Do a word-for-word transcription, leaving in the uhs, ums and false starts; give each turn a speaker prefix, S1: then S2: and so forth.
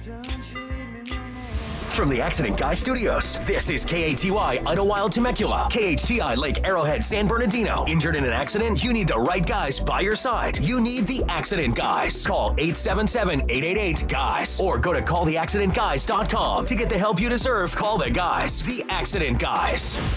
S1: From the Accident Guy Studios, this is K A T Y Idlewild Temecula, K H T I Lake Arrowhead San Bernardino. Injured in an accident? You need the right guys by your side. You need the Accident Guys. Call eight seven seven, eight eight eight, G U Y S or go to call the accident guys dot com to get the help you deserve. Call the guys. The Accident Guys.